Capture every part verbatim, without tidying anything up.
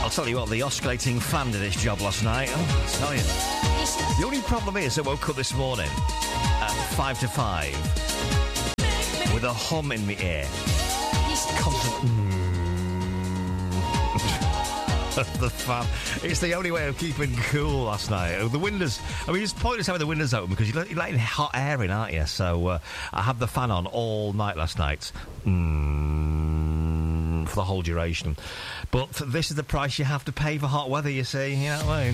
I'll tell you what, the oscillating fan did its job last night. Oh, I'll tell you. The only problem is I woke up this morning at five to five with a hum in my ear. Constant... Mm. The fan. It's the only way of keeping cool last night. The windows... I mean, it's pointless having the windows open because you're letting hot air in, aren't you? So uh, I had the fan on all night last night. Mm, for the whole duration. But this is the price you have to pay for hot weather, you see. You know what I mean?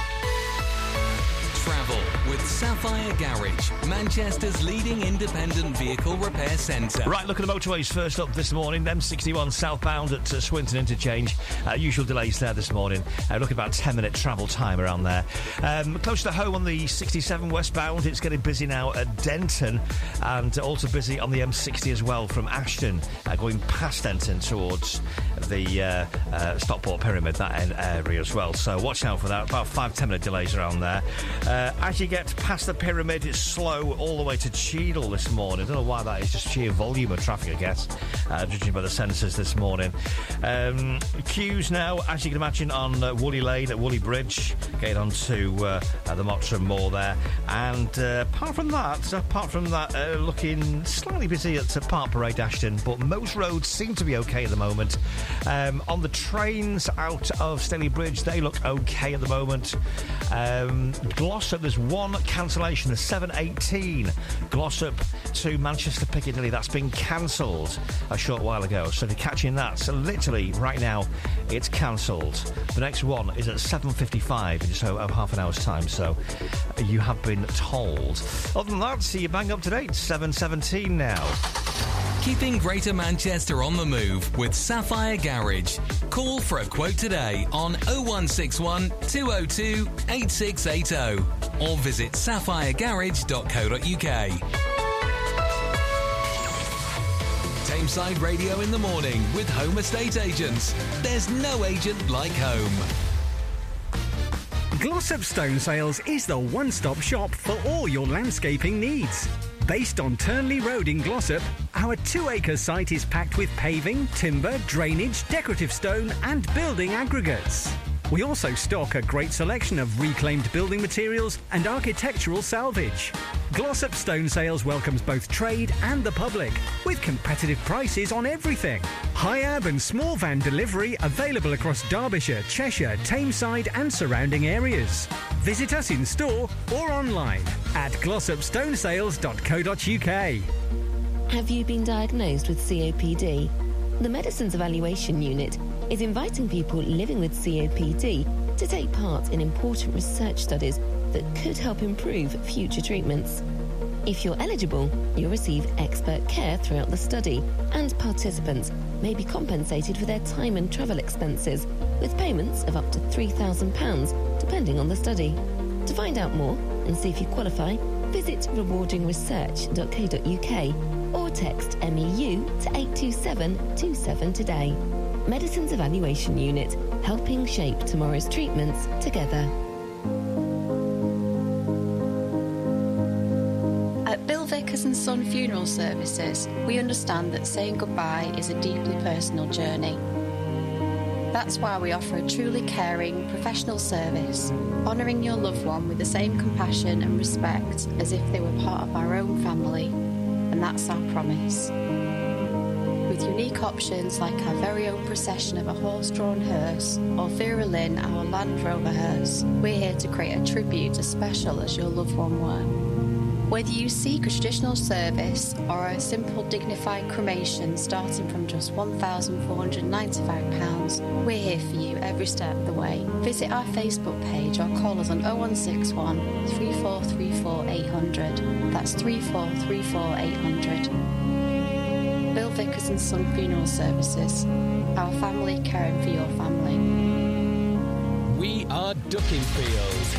Travel with Sapphire Garage, Manchester's leading independent vehicle repair centre. Right, look at the motorways first up this morning. M sixty-one southbound at uh, Swinton Interchange. Uh, usual delays there this morning. Uh, look about ten minute travel time around there. Um, close to home on the sixty-seven westbound. It's getting busy now at Denton, and also busy on the M sixty as well from Ashton, uh, going past Denton towards the uh, uh, Stockport Pyramid, that area as well. So watch out for that. About five, ten minute delays around there. Uh, as you get past the Pyramid, it's slow all the way to Cheadle this morning. I don't know why that is, just sheer volume of traffic, I guess, uh, judging by the sensors this morning. Um, queues now, as you can imagine, on uh, Woolly Lane at Woolly Bridge, getting on to uh, uh, the Mottram Moor there. And uh, apart from that, apart from that, uh, looking slightly busy at uh, Park Parade Ashton, but most roads seem to be okay at the moment. Um, on the trains out of Staley Bridge, they look okay at the moment. Um, Glossop, there's one cancellation, the seven eighteen Glossop to Manchester Piccadilly. That's been cancelled a short while ago. So if you're catching that, so literally right now, it's cancelled. The next one is at seven fifty-five in just over half an hour's time. So you have been told. Other than that, see you bang up to date. seven seventeen now. Keeping Greater Manchester on the move with Sapphire Garage. Call for a quote today on oh one six one, two oh two, eight six eight oh or visit sapphire garage dot co dot uk. Tameside Radio in the morning with Home Estate Agents. There's no agent like home. Glossop Stone Sales is the one-stop shop for all your landscaping needs. Based on Turnley Road in Glossop, our two-acre site is packed with paving, timber, drainage, decorative stone and building aggregates. We also stock a great selection of reclaimed building materials and architectural salvage. Glossop Stone Sales welcomes both trade and the public, with competitive prices on everything. High-ab and small van delivery available across Derbyshire, Cheshire, Tameside and surrounding areas. Visit us in store or online at glossop stone sales dot co dot uk. Have you been diagnosed with C O P D? The Medicines Evaluation Unit is inviting people living with C O P D to take part in important research studies that could help improve future treatments. If you're eligible, you'll receive expert care throughout the study, and participants may be compensated for their time and travel expenses, with payments of up to three thousand pounds, depending on the study. To find out more and see if you qualify, visit rewarding research dot co dot uk or text M E U to eight two seven two seven today. Medicines Evaluation Unit, helping shape tomorrow's treatments together. At Bill Vickers and Son Funeral Services, we understand that saying goodbye is a deeply personal journey. That's why we offer a truly caring, professional service, honouring your loved one with the same compassion and respect as if they were part of our own family. And that's our promise. With unique options like our very own procession of a horse-drawn hearse or Vera Lynn, our Land Rover hearse, we're here to create a tribute as special as your loved one were. Whether you seek a traditional service or a simple dignified cremation starting from just one thousand four hundred ninety-five pounds, we're here for you every step of the way. Visit our Facebook page or call us on oh one six one, three four three four, eight hundred. That's three four three four, eight hundred. Bill Vickers and Son Funeral Services. Our family caring for your family. We are Duckingfield.